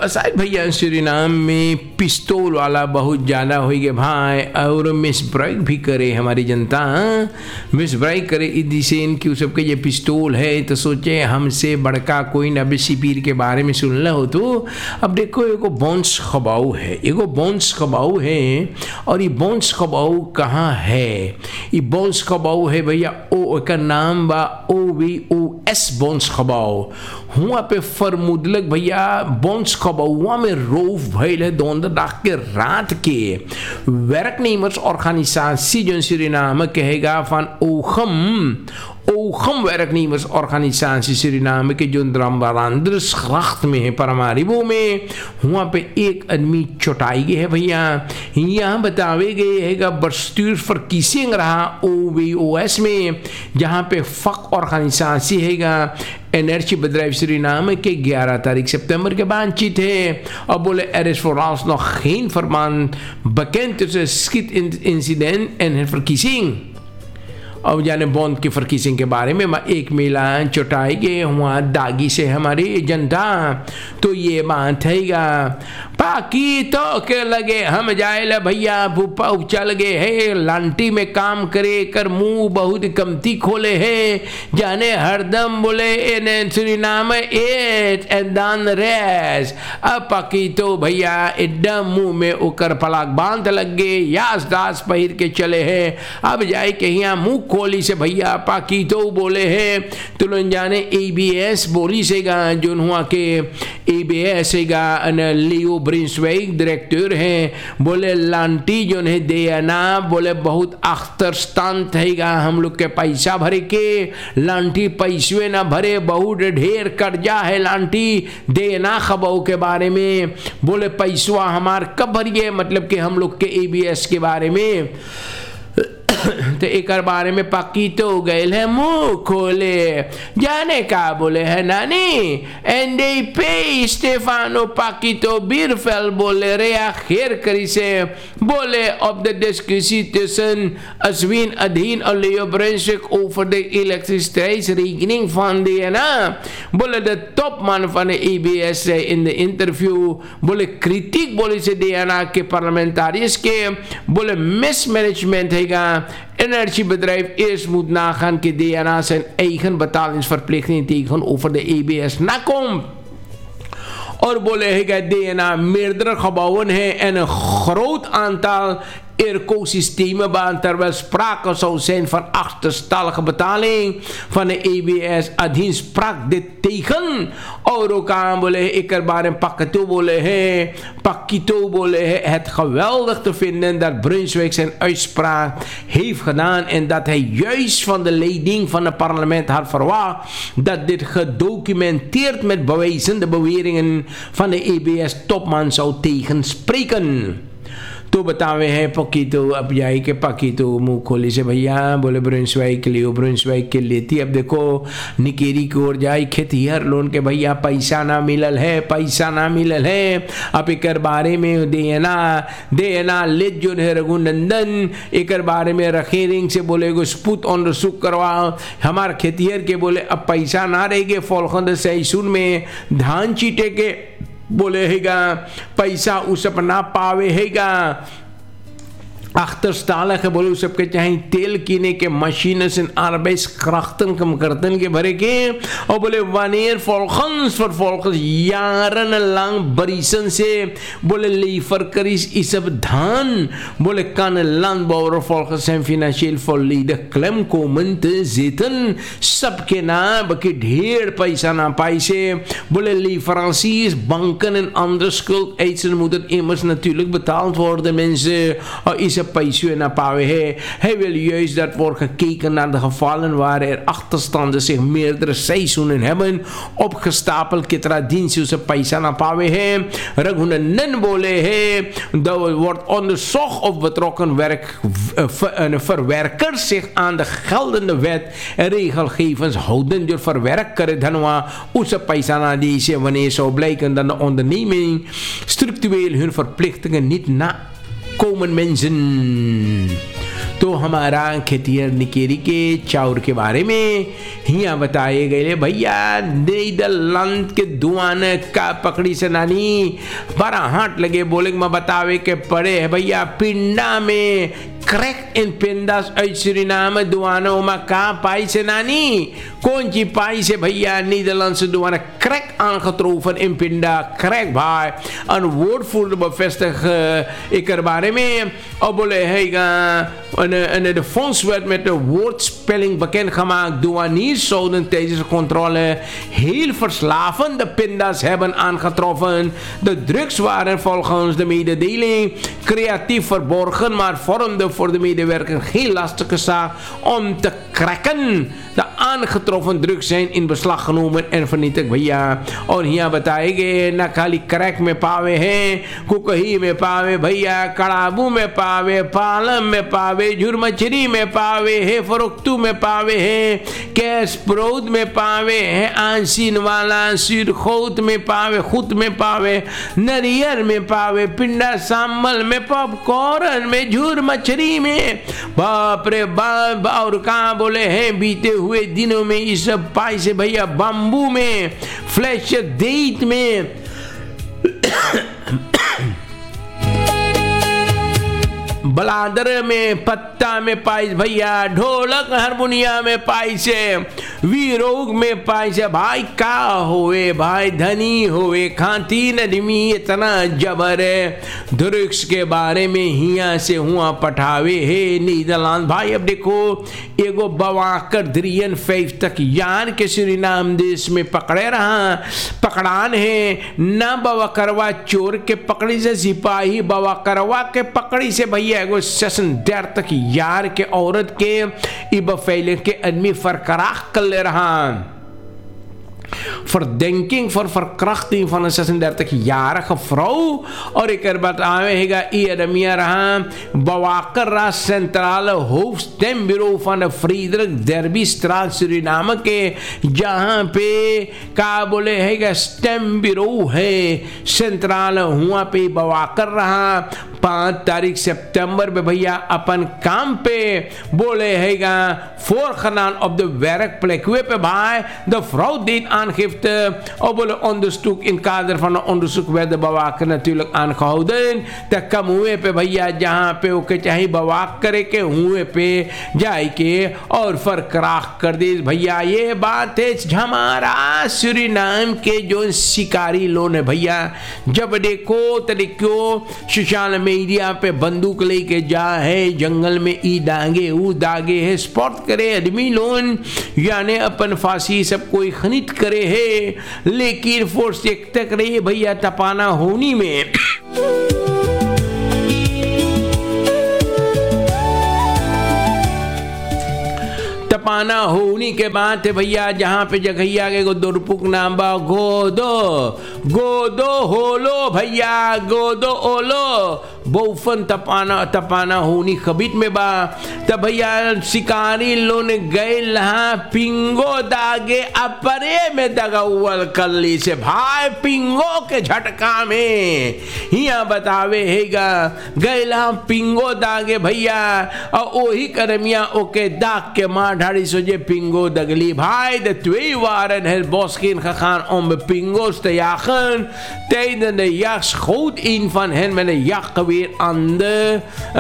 Aside भैया Suriname में पिस्तौल वाला बहुत ज़्यादा हो गए भाई, और मिसब्राइक भी करे हमारी जनता, मिसब्राइक करे इसी इनकी उस सबके ये पिस्तौल है। तो सोचे हमसे बड़का कोई नबी शिपीर के बारे में सुन लो। तो अब देखो एगो बॉन्स खबाऊ है, एगो बॉन्स खबाऊ है, और ये बॉन्स खबाऊ कहाँ है? ये बॉन्स खबाऊ है भैया ओ का नाम बा OVOS बॉन्स खबाऊ। हुआ पे फरमुदलक भैया बॉन्स खबाउआ में रोफ भइल है दोंद डाक के रात के werknemers organisatie जो सूरीनाम कहेगा van Ochem werknemers organisatie Suriname के जो Drambarandersgracht में है परमारिबो में। वहाँ पे एक आदमी चौटाई गए है भैया। यहाँ बतावे गए हैगा bestuursverkiezing रहा OVOS में, जहाँ पे फक ऑर्गेनाइजेशन हैगा energiebedrijf Suriname के 11 तारीख सितंबर के बातचीत है। और बोले er is vooralsnog geen verband bekend tussen schietincident en het verkiezing। अब जाने बॉन्ड की फर्किसिंग के बारे में एक मेला चौटाई गए हुआ दागी से हमारी जनता। तो ये बात हैगा बाकी तो के लगे हम जाए भैया भूपा चल गए है लांटी में काम करे कर मुंह बहुत कमती खोले है जाने हरदम बोले इन सूरीनाम एट एंड दान रेस। अब बाकी तो भैया एकदम मुंह में उकर पलाक बांध लग गए, यास दास पहिर के चले है। अब जाए के यहाँ मुंह खोली से भैया पाकी तो बोले है तुलन जाने ABS बोली सेगा जो हुआ के ABS सेगा लियो ब्रिंसवेक डायरेक्टर हैं। बोले लांटी जो है देना बोले बहुत अख्तरस्तान थेगा हम लोग के पैसा भरे के लांटी पैसे ना भरे बहुत ढेर कर्जा है लांटी देना खबाओ के बारे में। बोले पैसा हमार कब भरिए मतलब कि हम लोग के ABS के बारे में। तो एक बारे में पक्की तो गए है मुंह खोले जाने का बोले है नानी एंडे पे स्टेफानो पाकितो बीरफेल बोले रे खैर करी से बोले ऑफ द डिस्कशन अश्विन अधीन और लियो ब्रेंशिक ओवर द इलेक्ट्रिसिटी रीगनिंग फंड है ना। बोले the top man fun ABS in the interview बोले क्रिटिक बोले से दिया के पार्लियामेंटारियस के बोले मिसमैनेजमेंट हैगा energiebedrijf eerst moet nagaan dat DNA zijn eigen betalingsverplichting tegenover de ABS nakomt। और बोले है कि DNA meerdere gebouwen है en een groot aantal ecosystemen baan terwijl sprake zou zijn van achterstallige betaling van de ABS अधीन sprak dit tegen। और ook aan बोले ik er बारे Pakito बोले है het geweldig te vinden dat Brunswijk zijn uitspraak heeft gedaan en dat hij juist van de leiding van het parlement had verwacht dat dit gedocumenteerd met bewijzen de beweringen van de ABS topman zou tegenspreken। तो बतावे हैं पकीतो अब जाए के पकीतो मुँह खोली से भैया बोले ब्रुंसवाइक लियो ब्रुंसवाइक के लेती। अब देखो निकेरी की ओर जाए खेतिहर लोन के भैया पैसा ना मिलल है पैसा ना मिलल है। अब एक बारे में देना लेट जो है रघुनंदन एक बारे में रखे रिंग से बोले गो स्पुत ऑन रसुक करवाओ हमार खेतिहर के बोले अब पैसा ना रहेगे फॉलखंद सैसुन में धान चीटे के बोले हैगा पैसा उस अपना पावे हैगा achterstallige बोले सबके चाहे तेल कीने के मशीन से arbeid krachten कम करतन के भरे के और बोले wanneer volgens jarenlang beriesen से बोले leverkries is सब धान बोले kan landbouwer volgens zijn financieel volledig klem komen te zitten सबके ना बकी ढेर पैसा ना पैसे बोले leveranciers banken en andere schuldeisers moet het immers natuurlijk betaald worden mensen और इस पैसे na pawe है। Hij wil juist dat wordt gekeken naar de gevallen waar er achterstanden zich meerdere seizoenen hebben opgestapeld के traditie से पैसा na pawe है। Raghunanan बोले है dat wordt onderzocht of betrokken verwerkers zich aan de geldende wet en regelgevens houden door verwerker धनवा उस पैसा na deze wanneer zou blijken dat de onderneming structureel hun verplichtingen niet na komen mensen। तो हमारा खेतियर निकेरी के चाउर के बारे में हिया बताए गए भैया नीदरलैंड के दुआन का पकड़ी से नानी बड़ा हाथ लगे बोले मैं बतावे के पड़े है भैया पिंडा में क्रैक इन पिंडास ऐश्वरी नाम दुआनो में का पाई से नानी कौन ची पाई से भैया नीदरलैंड से दुआना crack aangetroffen in Pinda crack भाई een woordvoerder bevestigt ik er बारे में और बोले है de fonds werd met de woordspelling bekendgemaakt. Douaniers zouden tijdens de controle heel verslavende pinda's hebben aangetroffen. De drugs waren volgens de mededeling creatief verborgen, maar vormden voor de medewerker geen lastige zaak om te cracken. De aangetroffen drugs zijn in beslag genomen en vernietigd भैया और यहाँ बताए गए न खाली crack में पावे हैं कुकही में पावे भैया कड़ाबू में पावे पालम में पावे झुरमछरी में पावे है फरोख्तू में पावे है कैश प्रोद में पावे है आंसीन वाला सिरखोत में पावे खुद में पावे नरियर में पावे पिंडा सांबल में पॉपकॉर्न में झूर मछली में बाप रे बाप और कहाँ बोले हैं बीते हुए दिनों में इस सब पाई से भैया बम्बू में फ्लैश डेट में बलादर में पत्ता में पाइस भैया ढोलक हारमोनिया में पाइस वीरोग में पाइस भाई का होवे भाई धनी होवे खाती नदमी इतना जबर है ड्रग्स के बारे में हिया से हुआ पठावे है नीदरलैंड भाई। अब देखो एगो बवाकर द्रियन 5 तक यार के सूरीनाम देश में पकड़े रहा पकड़ान है न बवाकरवा चोर के पकड़ी से सिपाही बवाकरवा के पकड़ी से भैया एगो सेशन देर तक यार के औरत के इब फैले के आदमी फरकराख कर ले रहा verdenking voor verkrachting van een 36-jarige vrouw. और एक बतावेगा इयरमिया रहा बवाकर centrale hoofdstembureau van de Frederik Derbystraat Suriname के जहाँ पे का बोले हैगा स्टेम्बिरो है सेंट्रल हुआ पे बवाकर रहा 5 तारीख सितंबर में भैया अपन काम पे बोले हैगा voorgedaan op de werkplek पे भाई de vrouw deed aangifte और बोले onderzoek in kader van een onderzoek werd de bewaker natuurlijk aangehouden te कमुए पे भैया जहाँ पे ओके चाहे बवाक करे के हुए पे जाए के और फरकराख कर दे भैया। ये बात है हमारा सूरीनाम के जो शिकारी लोग है भैया जब देखो तो देखो सोशल मीडिया पे बंदूक लेके जा है जंगल में ई दागे वो दागे है स्पॉट करे आदमी लोन यानी अपन फांसी सब कोई खनित करे है लेकिन फोर्स एक तक रही भैया तपाना होनी में तपाना होनी के बाद है भैया जहाँ पे जगहिया के गोदुरपुक नाम बा गोदो होलो भैया गोदो ओलो बहुफन तपाना होनी खबीत में बा तब भैया शिकारी लोन गए लहा पिंगो दागे अपरे में दगाउल कल्ली से भाई पिंगो के झटका में हिया बतावे हैगा गए लहा पिंगो दागे भैया और ओही करमिया ओके दाग के मार ढाड़ी सोजे पिंगो दगली भाई de 2 waren het bos ingegaan om de pingo's te jagen. Tijdens de jacht schoot een van hen met een jachtgeweer aan de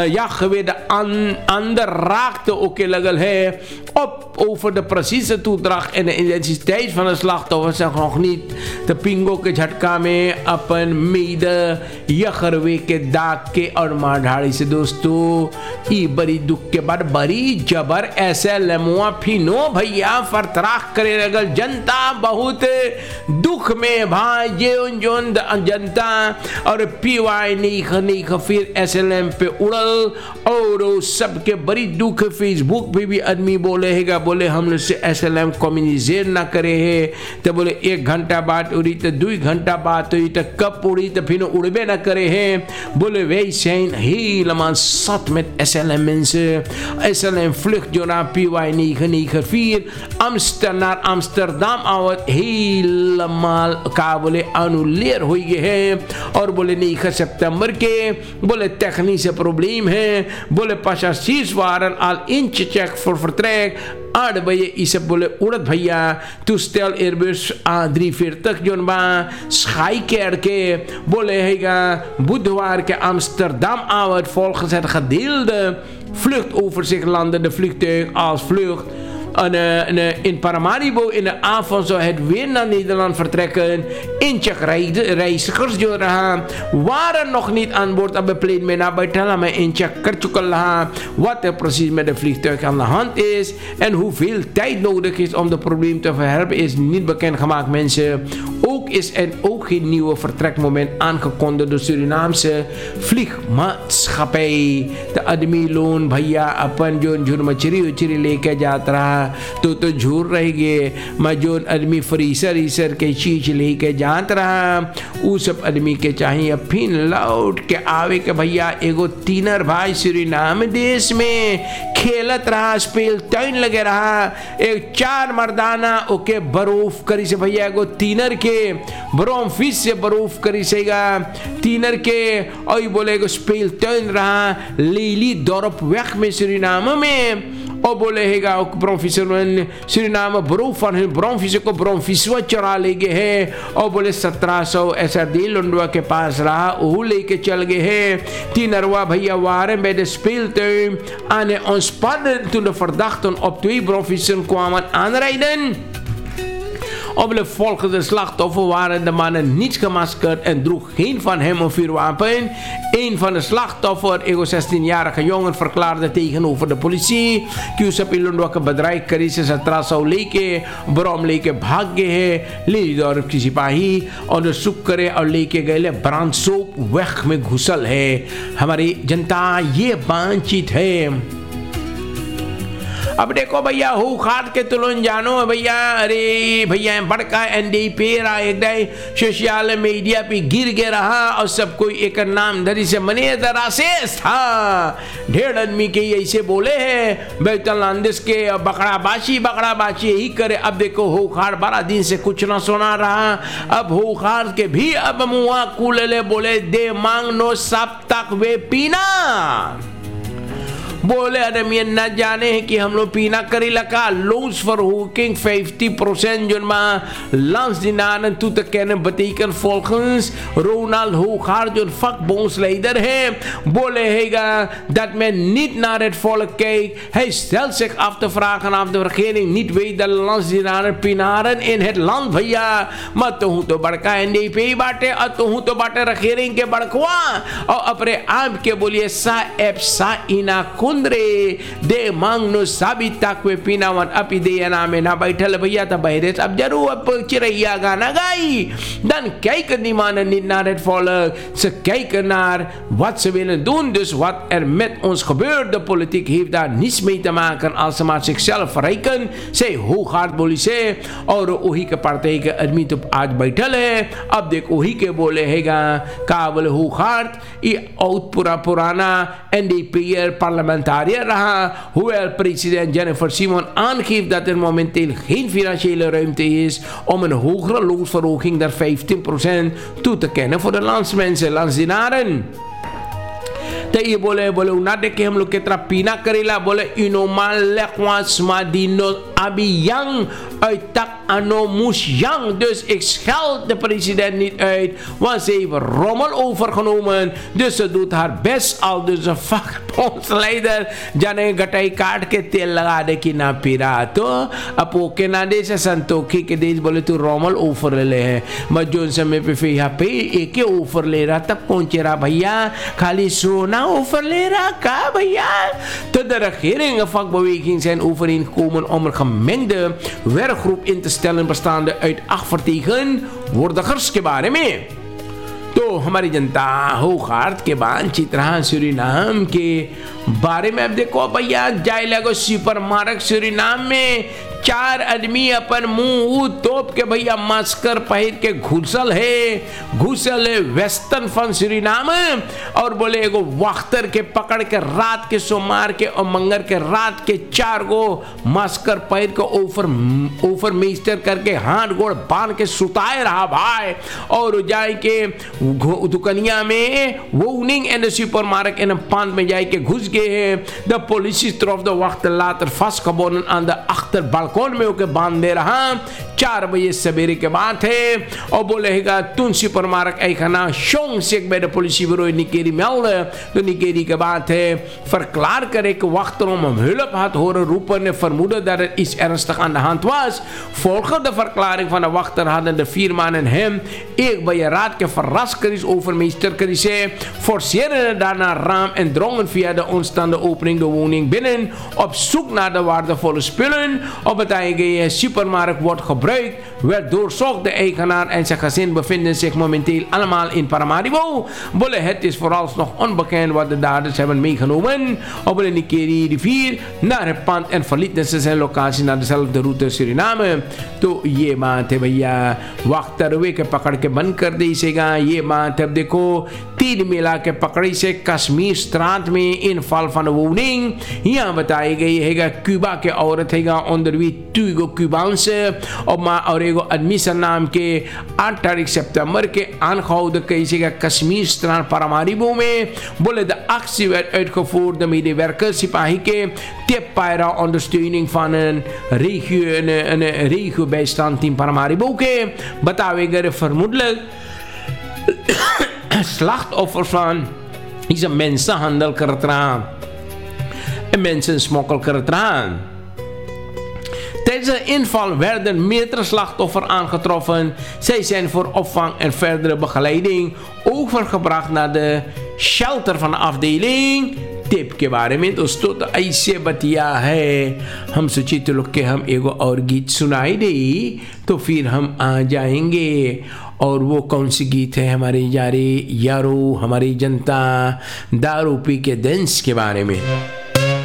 ander raakte ook legel hij op over de precieze toedracht en de identiteit van de slachtoffers zijn nog niet de pingo के झटका में अपन मीद यखरवे के दाग के और मारधाड़ी से दोस्तों ई बड़ी दुख के बाद बड़ी जबर ऐसे लमुआ फिनो भैया फरतराख करे लगल जनता बहुत दुख में भाई जोन जनता और पीवाई नहीं फिर एसएलएम पे उड़ल और सबके बड़ी दुख फेसबुक पे भी आदमी बोले हैगा बोले हम लोग से एसएलएम कम्युनिकेट ना करे है तो बोले 1 घंटा बाद उड़ी तो 2 घंटा बाद उड़ी तो कब उड़ी तो फिर उड़बे ना करे है बोले वे zijn helemaal zat met SLM mensen SLM vlucht जो ना पीवाई नहीं 1994 naar Amsterdam आवत helemaal का बोले अनुलेर हो गए हैं और बोले 9 सितंबर के बोले technische probleem है बोले passagiers waren al ingecheckt voor vertrek 8 बजे इसे बोले उड़द भैया toestel Airbus A340 जोन बा Skyker के बोले हैगा बुधवार के Amsterdam आवत volgens het gedeelde vluchtoverzicht landde de vliegtuig als vlucht. In Paramaribo in de avond zou het weer naar Nederland vertrekken. Incheck-reizigers waren nog niet aan boord op de plane met nabijtala, maar incheck-kartjukala wat er precies met de vliegtuig aan de hand is en hoeveel tijd nodig is om het probleem te verhelpen is niet bekendgemaakt, mensen. Ook is er ook geen nieuwe vertrekmoment aangekondigd door Surinaamse vliegmaatschappij. De admiloon भैया अपन जो झूर मछरी लेके जाता रहा तो झूर रहेंगे मैं जो आदमी फ्रीसर के चीज लेके जाता रहा वो सब आदमी के चाहिए फिर लौट के आवे के भैया एगो तीनर भाई सूरीनाम देश में खेलत रहा स्पेल टाइन लगे रहा एक 4 मर्दाना ओके बरूफ करी से भैया एगो तीनर के ब्रोम फिश से बरूफ करी सेगा तीनर के और बोले एगो स्पेल टाइन रहा लीली दौरप weg met Suriname mee. O bolehega ook bronvissen Suriname beroep van hun bronvissen को bronvis वो चरा ले गए हैं और बोले 1700 ऐसा दिल लंडवा के पास रहा वो लेके चल गए हैं 10 अरवा भैया waren bij de speeltuin aan ontspannen toen de verdachten op 2 bronvissen kwamen aanrijden. Op de volgende slachtoffer waren de mannen niet gemaskerd en droeg geen van hem een vuurwapen. Een van de slachtoffers, een 16-jarige jongen, verklaarde tegenover de politie कि उसे पिलुंडवा का बदराई करी से 1700 लेके बरोम लेके भाग गए हैं लीडर की सिपाही और सुख करे और लेके गए ब्रांसोप वक्त में घुसल है हमारी जनता ये बातचीत है। अब देखो भैया हो खाद के तुलन जानो भैया अरे भैया बड़का NDP रहा एक सोशल मीडिया पे गिर गया रहा और सब कोई एक नाम धरी से मने राशेष था ढेर आदमी के ऐसे बोले हैं बेतलांदेश के बकराबाशी यही करे। अब देखो हो खाड़ 12 दिन से कुछ ना सुना रहा अब हो खाड़ के भी अब मुआ कुले बोले दे मांग नो सब तक वे पीना बोले आदमी न जाने हैं कि हम लोग पीना करी लगा लोन्स फॉर हुकिंग 50% जो langs die naden toe te kennen betekent volgens Ronald Hoogaard जो vakbondsleider है बोले हैगा dat men niet naar het volk kijkt. Hij stelt zich af te vragen of de regering niet weet dat langs die naden pinaren in het land भैया मत तो हूँ तो बड़का NDP बाटे और तो हूँ तो बाटे regering के बड़कवा और अपने आप के बोलिए सा एप सा इना दे मांग नो साबी तक वे पीनावन अपी दे नामे ना बैठल भैया तो बहरे अब जरूर अब चिरैया गाना गाई dan kijken die mannen niet naar het volk ze kijken naar wat ze willen doen dus wat er met ons gebeurt de politiek heeft daar niets mee te maken als ze maar zichzelf verrijken ze Hoogaard बोली से और वही के party के आदमी तो आज बैठल है अब देख वही के बोले हैगा का बोले Hoogaard ये बहुत पुराना NDP parlementariër रहा hoewel president Jennifer Simon aangeeft dat er momenteel geen financiële ruimte is om een hogere loonsverhoging dan 15% toe te kennen voor de landsmensen, landsdienaren. तो ये बोले उना देख के हम लोग कितना पीना करेला बोले इनोमान lekwas madino abi yang uittak ano moes yang dus ik scheld de president niet uit want ze heeft rommel overgenomen dus ze doet haar best al dus een vakbondsleider जाने गटाई काट के तेल लगा दे कि ना पीरा तो अपो के ना दे से संतोखी के देश बोले तू रोमल ऑफर ले है मैं जो समय पे फिर यहाँ पे एक ही ऑफर ले रहा तब पहुंचे रहा भैया खाली सोना ऑफर ले रहा का भैया तो de regering en vakbeweging zijn overeengekomen om een gemengde werkgroep in te stellen bestaande uit 8 vertegenwoordigers के बारे में तो हमारी जनता Hoogaard के बातचीत रहा सूरीनाम के बारे में अब देखो भैया जाए लगो सुपरमार्केट सूरीनाम में 4 आदमी अपन मुंह तोप के भैया मास्कर पहिर के घुसल है वेस्टर्न फन सूरीनाम। और बोले एगो वाख्तर के पकड़ के रात के सोमवार के और मंगर के रात के 4 गो मास्कर पहिर के ऊपर मेस्टर करके हाथ गोड़ बांध के सुताए रहा भाई। और जाए के दुकनिया में वोनिंग एंड सुपर मार्केट इन पान में जाए के घुस गए हैं। द पुलिस तरफ द वक्त लातर फर्स्ट कबोन आन द अख्तर बालकॉन में होके बांध दे रहा। 4 बजे सवेरे के बात है। और बोलेगा तुन सुपर मार्केट एक ना शोंग से एक बेड पुलिस ब्यूरो निकेरी मेल तो निकेरी के बात है verklaar करे कि वक्त om hulp had horen roepen en vermoeden dat het iets ernstig aan de hand was. Volgens de verklaring van de wachter hadden de 4 mannen hem एक bij raad के verrast करीस overmeester करीस forceerden daarna raam en drongen via de ontstande opening de woning binnen op zoek naar de waardevolle spullen. Op het eigen supermarkt wordt gebruikt, werd doorzocht. De eigenaar en zijn gezin bevinden zich momenteel allemaal in Paramaribo. Bolle, het is vooralsnog onbekend wat de daders hebben meegenomen op een Nikeri rivier naar het pand en verlieten ze zijn locatie naar dezelfde route Suriname. तो ये बात है भैया वक्त रुए के पकड़ के बंद कर दी सेगा। ये बात है देखो 3 मिला के पकड़ी से कश्मीर स्त्रांत में इन फाल फन वोनिंग यहाँ बताई गई है क्यूबा के औरत है ऑनरवी टूगो क्यूबांस और एगो एडमिशन नाम के 8 तारीख सितंबर के aangehouden कैसेगा कश्मीर स्त्रांत पारामारिबो में। बोले de actie werd uitgevoerd de medewerkers सिपाही के Teppaira ondersteuning van een regiobijstandteam Paramaribo के बतावे गए vermoedelijk slachtoffer van is een mensenhandel करत रहा, een mensensmokkel करत रहा। Tijdens de inval werden meerdere slachtoffers aangetroffen. Zij zijn voor opvang en verdere begeleiding overgebracht naar de shelter van de afdeling tip के बारे में। दोस्तों तो ऐसे बतिया है, हम सोचे तो लोग के हम एगो और गीत सुनाई दे तो फिर हम आ जाएंगे। और वो कौन सी गीत है हमारे यारो हमारी जनता दारू पी के डेंस के बारे में।